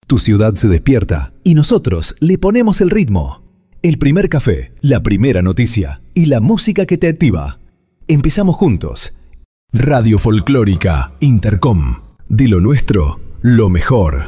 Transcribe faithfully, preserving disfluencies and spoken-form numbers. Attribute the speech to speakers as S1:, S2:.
S1: Tu ciudad se despierta y nosotros le ponemos el ritmo. El primer café, la primera noticia y la música que te activa. Empezamos juntos. Radio Folclórica Intercom. De lo nuestro, lo mejor.